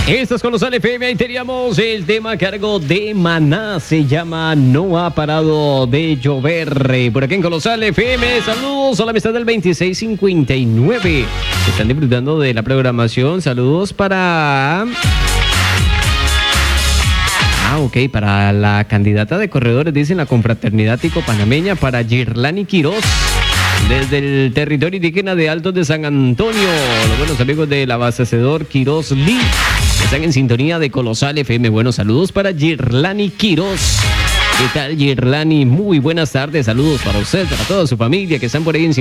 Esto es Colosal FM, ahí teníamos el tema a cargo de Maná, se llama No ha parado de llover. Por aquí en Colosal FM, saludos a la amistad del 2659, que están disfrutando de la programación. Saludos para... para la candidata de corredores, dicen la confraternidad tico-panameña, para Girlani Quiroz, desde el territorio indígena de Altos de San Antonio. Los buenos amigos del abastecedor Quiroz Lee están en sintonía de Colosal FM. Buenos saludos para Girlani Quiroz. ¿Qué tal, Girlani? Muy buenas tardes. Saludos para usted, para toda su familia que están por ahí en